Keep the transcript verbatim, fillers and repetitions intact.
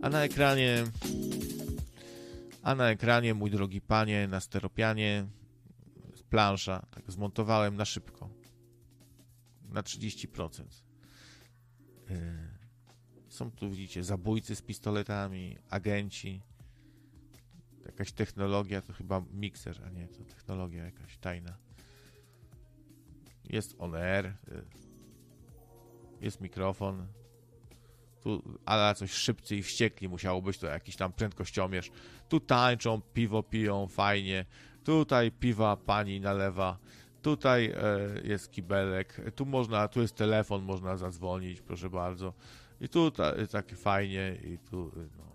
A na ekranie, a na ekranie, mój drogi panie, na steropianie, plansza, tak zmontowałem na szybko, na trzydzieści procent. Są tu, widzicie, zabójcy z pistoletami, agenci, jakaś technologia, to chyba mikser, a nie, to technologia jakaś tajna. Jest on air, jest mikrofon, tu ale coś szybcy i wściekli musiało być, to jakiś tam prędkościomierz. Tu tańczą, piwo piją, fajnie. Tutaj piwa pani nalewa. Tutaj e, jest kibelek. Tu można, tu jest telefon, można zadzwonić, proszę bardzo. I tu ta, takie fajnie i tu, no.